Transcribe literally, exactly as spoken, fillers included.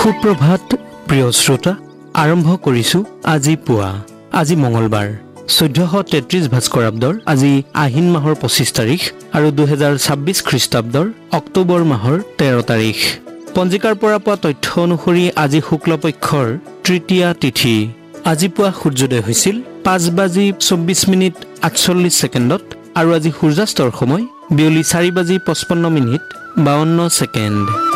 সুপ্ৰভাত প্ৰিয় শ্ৰোতা, আৰম্ভ কৰিছো আজি পুৱা। আজি মঙলবাৰ চৈধ্যশ তেত্ৰিশ ভাস্কৰাব্দৰ আজি আহিন মাহৰ পঁচিছ তাৰিখ আৰু দুহেজাৰ ছাব্বিছ খ্ৰীষ্টাব্দৰ অক্টোবৰ মাহৰ তেৰ তাৰিখ। পঞ্জিকাৰ পৰা পোৱা তথ্য অনুসৰি আজি শুক্লপক্ষৰ তৃতীয়া তিথি। আজি পুৱা সূৰ্যোদয় হৈছিল পাঁচ বাজি চৌব্বিছ মিনিট আঠচল্লিছ ছেকেণ্ডত আৰু আজি সূৰ্যাস্তৰ সময় বিয়লি চাৰি বাজি পঁচপন্ন মিনিট বাৱন্ন ছেকেণ্ড।